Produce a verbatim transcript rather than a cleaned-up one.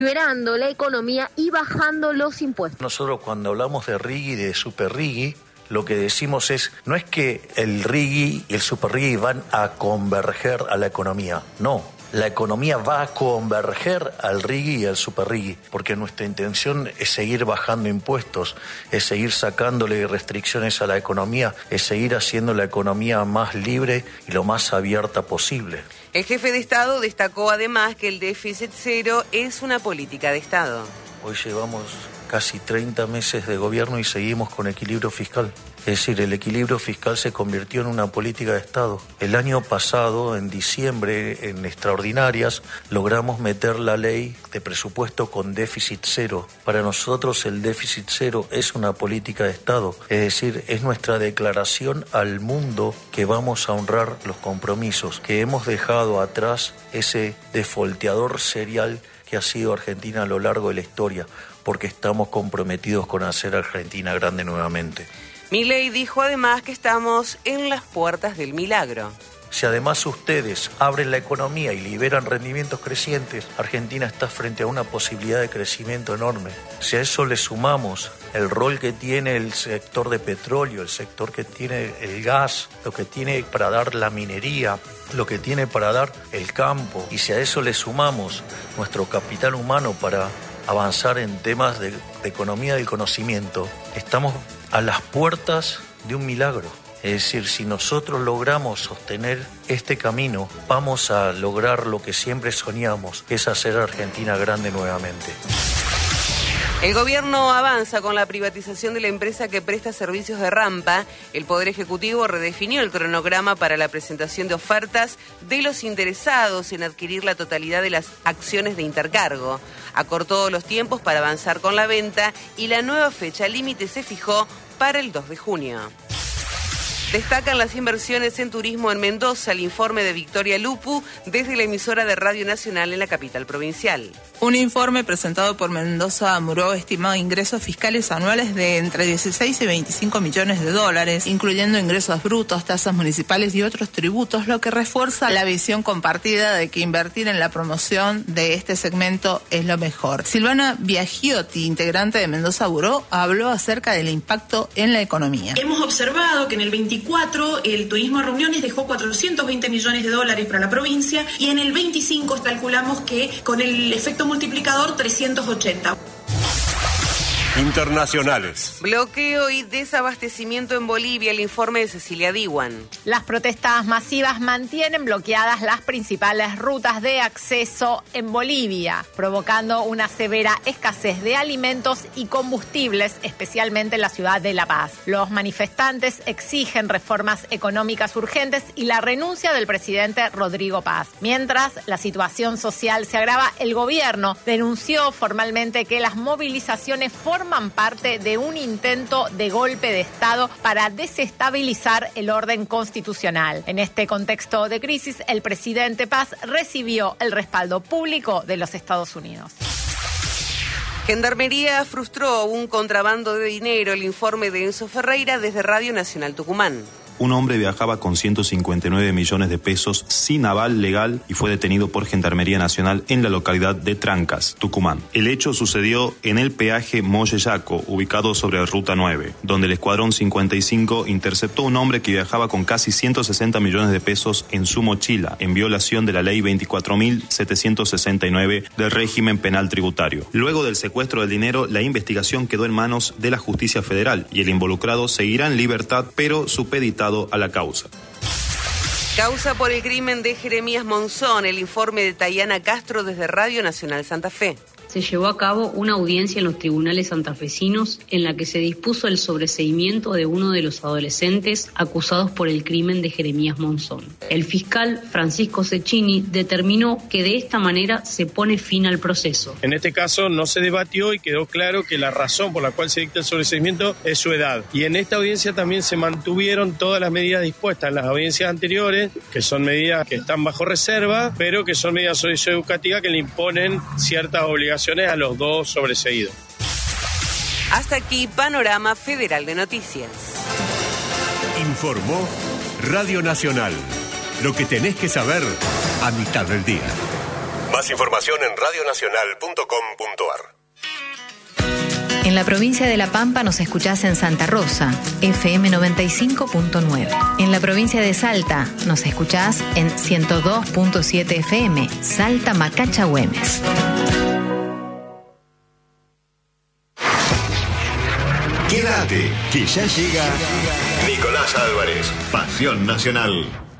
liberando la economía y bajando los impuestos. Nosotros cuando hablamos de RIGI y de Super RIGI, lo que decimos es, no es que el RIGI y el Super RIGI van a converger a la economía, no. La economía va a converger al RIGI y al Super RIGI, porque nuestra intención es seguir bajando impuestos, es seguir sacándole restricciones a la economía, es seguir haciendo la economía más libre y lo más abierta posible. El jefe de Estado destacó además que el déficit cero es una política de Estado. Hoy llevamos casi treinta meses de gobierno y seguimos con equilibrio fiscal. Es decir, el equilibrio fiscal se convirtió en una política de Estado. El año pasado, en diciembre, en extraordinarias, logramos meter la ley de presupuesto con déficit cero. Para nosotros el déficit cero es una política de Estado. Es decir, es nuestra declaración al mundo que vamos a honrar los compromisos, que hemos dejado atrás ese defolteador serial que ha sido Argentina a lo largo de la historia, porque estamos comprometidos con hacer Argentina grande nuevamente. Milei dijo además que estamos en las puertas del milagro. Si además ustedes abren la economía y liberan rendimientos crecientes, Argentina está frente a una posibilidad de crecimiento enorme. Si a eso le sumamos el rol que tiene el sector de petróleo, el sector que tiene el gas, lo que tiene para dar la minería, lo que tiene para dar el campo, y si a eso le sumamos nuestro capital humano para avanzar en temas de, de economía del conocimiento, estamos a las puertas de un milagro. Es decir, si nosotros logramos sostener este camino, vamos a lograr lo que siempre soñamos, que es hacer a Argentina grande nuevamente. El gobierno avanza con la privatización de la empresa que presta servicios de rampa. El Poder Ejecutivo redefinió el cronograma para la presentación de ofertas de los interesados en adquirir la totalidad de las acciones de Intercargo. Acortó los tiempos para avanzar con la venta y la nueva fecha límite se fijó para el dos de junio. Destacan las inversiones en turismo en Mendoza, el informe de Victoria Lupu desde la emisora de Radio Nacional en la capital provincial. Un informe presentado por Mendoza Muró estimó ingresos fiscales anuales de entre dieciséis y veinticinco millones de dólares, incluyendo ingresos brutos, tasas municipales y otros tributos, lo que refuerza la visión compartida de que invertir en la promoción de este segmento es lo mejor. Silvana Biagiotti, integrante de Mendoza Muró, habló acerca del impacto en la economía. Hemos observado que en el veinticuatro el turismo a reuniones dejó cuatrocientos veinte millones de dólares para la provincia y en el veinticinco calculamos que con el efecto multiplicador trescientos ochenta. Internacionales. Bloqueo y desabastecimiento en Bolivia, el informe de Cecilia Diwan. Las protestas masivas mantienen bloqueadas las principales rutas de acceso en Bolivia, provocando una severa escasez de alimentos y combustibles, especialmente en la ciudad de La Paz. Los manifestantes exigen reformas económicas urgentes y la renuncia del presidente Rodrigo Paz. Mientras la situación social se agrava, el gobierno denunció formalmente que las movilizaciones forman parte de un intento de golpe de Estado para desestabilizar el orden constitucional. En este contexto de crisis, el presidente Paz recibió el respaldo público de los Estados Unidos. Gendarmería frustró un contrabando de dinero, el informe de Enzo Ferreira desde Radio Nacional Tucumán. Un hombre viajaba con ciento cincuenta y nueve millones de pesos sin aval legal y fue detenido por Gendarmería Nacional en la localidad de Trancas, Tucumán. El hecho sucedió en el peaje Moyellaco, ubicado sobre Ruta nueve, donde el Escuadrón cincuenta y cinco interceptó a un hombre que viajaba con casi ciento sesenta millones de pesos en su mochila, en violación de la Ley veinticuatro mil setecientos sesenta y nueve del régimen penal tributario. Luego del secuestro del dinero, la investigación quedó en manos de la Justicia Federal y el involucrado seguirá en libertad, pero supeditado a la causa. Causa por el crimen de Jeremías Monzón, el informe de Tayana Castro desde Radio Nacional Santa Fe. Se llevó a cabo una audiencia en los tribunales santafesinos en la que se dispuso el sobreseimiento de uno de los adolescentes acusados por el crimen de Jeremías Monzón. El fiscal Francisco Cecchini determinó que de esta manera se pone fin al proceso. En este caso no se debatió y quedó claro que la razón por la cual se dicta el sobreseimiento es su edad. Y en esta audiencia también se mantuvieron todas las medidas dispuestas en las audiencias anteriores, que son medidas que están bajo reserva, pero que son medidas socioeducativas que le imponen ciertas obligaciones a los dos sobreseídos. Hasta aquí, Panorama Federal de Noticias. Informó Radio Nacional. Lo que tenés que saber a mitad del día. Más información en radio nacional punto com punto a r. En la provincia de La Pampa nos escuchás en Santa Rosa, F M noventa y cinco punto nueve. En la provincia de Salta nos escuchás en ciento dos punto siete F M, Salta Macacha Güemes. Quédate, que ya llega Nicolás Álvarez, Pasión Nacional.